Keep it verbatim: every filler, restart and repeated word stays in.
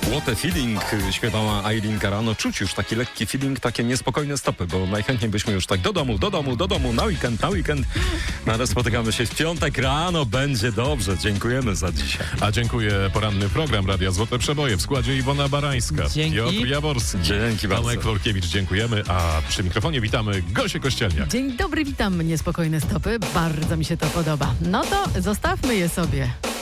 What a feeling, śpiewała Aileen Carano. Czuć już taki lekki feeling, takie niespokojne stopy, bo najchętniej byśmy już tak do domu, do domu, do domu, na weekend, na weekend. No ale spotykamy się w piątek rano, będzie dobrze. Dziękujemy za dzisiaj. A dziękuję poranny program Radia Złote Przeboje w składzie Iwona Barańska, Dzięki. Piotr Jaworski, Dzięki bardzo. Tomek Florkiewicz, dziękujemy, a przy mikrofonie witamy Gosię Kościelniak. Dzień dobry, witam niespokojne stopy. Bardzo mi się to podoba. No to zostawmy je sobie.